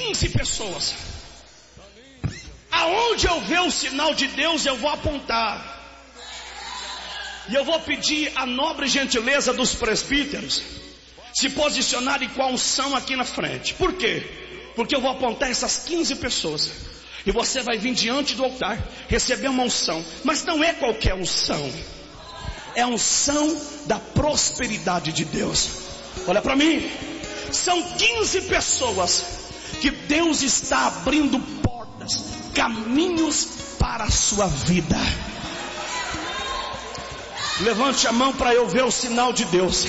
15 pessoas. Aonde eu ver o sinal de Deus, eu vou apontar. E eu vou pedir a nobre gentileza dos presbíteros se posicionarem com a unção aqui na frente. Por quê? Porque eu vou apontar essas 15 pessoas. E você vai vir diante do altar, receber uma unção. Mas não é qualquer unção. É a unção da prosperidade de Deus. Olha para mim. São 15 pessoas que Deus está abrindo portas, caminhos para a sua vida. Levante a mão para eu ver o sinal de Deus.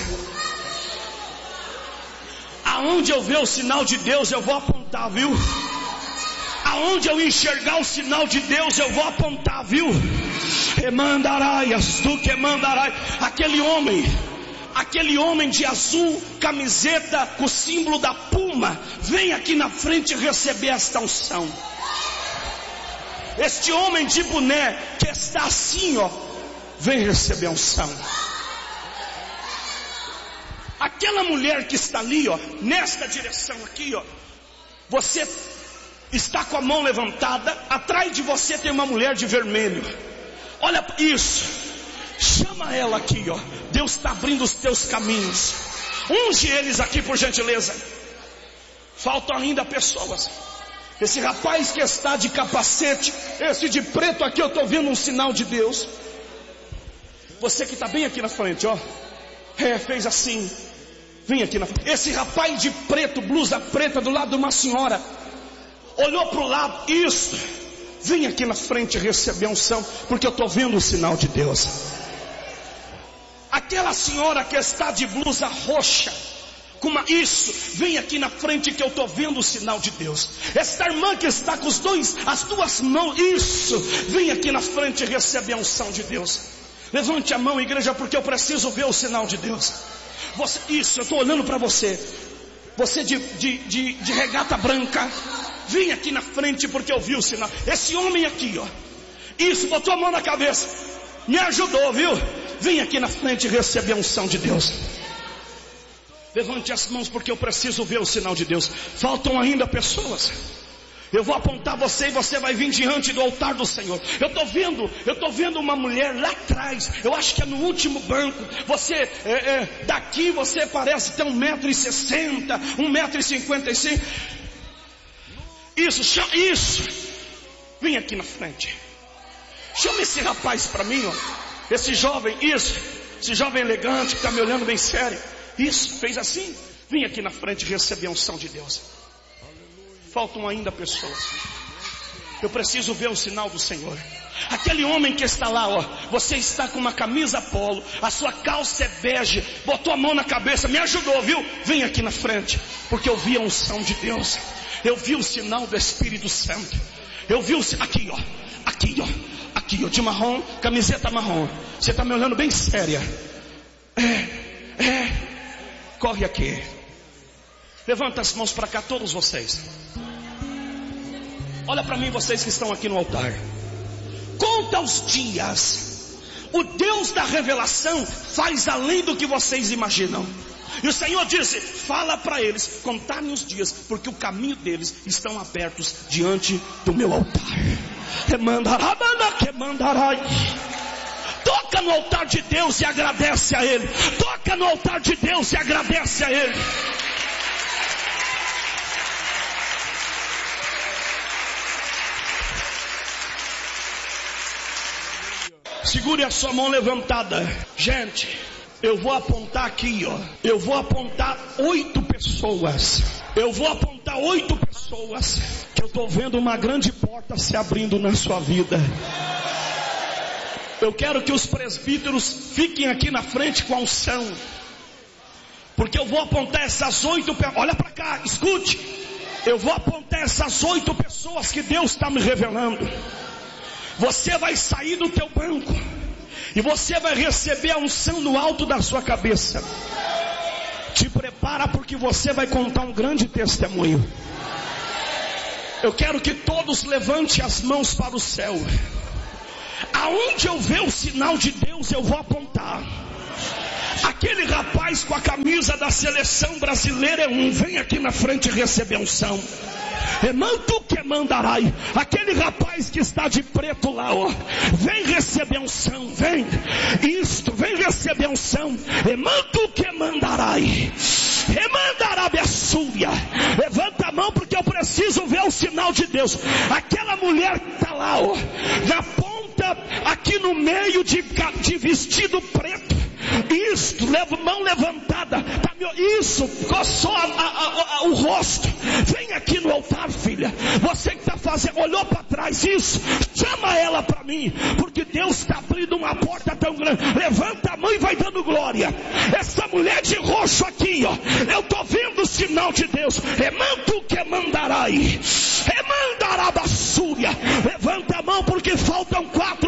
Aonde eu ver o sinal de Deus, eu vou apontar, viu? Aonde eu enxergar o sinal de Deus, eu vou apontar, viu? Emandaraias, tu que mandarai. Aquele homem de azul, camiseta com o símbolo da Puma, vem aqui na frente receber esta unção. Este homem de boné que está assim, ó, vem receber a unção. Aquela mulher que está ali, ó, nesta direção aqui, ó, você está com a mão levantada, atrás de você tem uma mulher de vermelho. Olha isso, chama ela aqui, ó. Deus está abrindo os teus caminhos. Unge eles aqui, por gentileza. Faltam ainda pessoas. Esse rapaz que está de capacete, esse de preto aqui, eu estou vendo um sinal de Deus. Você que está bem aqui na frente, ó, fez assim, vem aqui na frente. Esse rapaz de preto, blusa preta, do lado de uma senhora, olhou para o lado, isso, vem aqui na frente receber a unção, porque eu estou vendo o sinal de Deus. Aquela senhora que está de blusa roxa, isso, vem aqui na frente que eu estou vendo o sinal de Deus. Esta irmã que está com as duas mãos, isso, vem aqui na frente receber a unção de Deus. Levante a mão, igreja, porque eu preciso ver o sinal de Deus. Isso, eu estou olhando para você. Você de regata branca, vem aqui na frente porque eu vi o sinal. Esse homem aqui, ó, isso, botou a mão na cabeça, me ajudou, viu? Vem aqui na frente receber a unção de Deus. Levante as mãos porque eu preciso ver o sinal de Deus. Faltam ainda pessoas. Eu vou apontar você e você vai vir diante do altar do Senhor. Eu estou vendo uma mulher lá atrás. Eu acho que é no último banco. Você, daqui você parece ter 1,60 m, 1,55 m. Isso. Vem aqui na frente. Chama esse rapaz para mim, ó. Esse jovem, esse jovem elegante que está me olhando bem sério. Isso, fez assim. Vem aqui na frente receber a unção de Deus. Faltam ainda pessoas. Eu preciso ver o sinal do Senhor. Aquele homem que está lá, ó, você está com uma camisa polo, a sua calça é bege, botou a mão na cabeça, me ajudou, viu? Vem aqui na frente, porque eu vi a unção de Deus. Eu vi o sinal do Espírito Santo. Eu vi aqui, ó, de marrom, camiseta marrom. Você está me olhando bem séria. Corre aqui. Levanta as mãos para cá, todos vocês. Olha para mim, vocês que estão aqui no altar. Conta os dias. O Deus da revelação faz além do que vocês imaginam. E o Senhor disse, fala para eles contarem os dias, porque o caminho deles estão abertos diante do meu altar. Toca no altar de Deus e agradece a Ele. Toca no altar de Deus e agradece a Ele. Segure a sua mão levantada. Gente, eu vou apontar aqui, ó. Eu vou apontar 8 pessoas. Eu vou apontar 8 pessoas que eu estou vendo uma grande porta se abrindo na sua vida. Eu quero que os presbíteros fiquem aqui na frente com a unção, porque eu vou apontar essas 8 pessoas. Olha para cá, escute. Eu vou apontar essas 8 pessoas que Deus está me revelando. Você vai sair do teu banco e você vai receber a unção no alto da sua cabeça. Te prepara, porque você vai contar um grande testemunho. Eu quero que todos levantem as mãos para o céu. Aonde eu ver o sinal de Deus, eu vou apontar. Aquele rapaz com a camisa da seleção brasileira é um. Vem aqui na frente receber unção. Emanto que mandarai. Aquele rapaz que está de preto lá, ó, vem receber unção, vem. Isto, vem receber unção. Emanto que mandarai. Remandarabessúria. Levanta a mão porque eu preciso ver o sinal de Deus. Aquela mulher está lá, ó, na ponta, aqui no meio de vestido preto. Isto, mão levantada. Tá, isso, coçou o rosto. Vem aqui no altar, filha. Você que está fazendo, olhou para trás, isso. Chama ela para mim, porque Deus está abrindo uma porta tão grande. Levanta a mão e vai dando glória. Essa mulher de roxo aqui, ó, eu estou vendo o sinal de Deus. Emanto que mandarai. Emandarabasúria. Levanta a mão porque faltam 4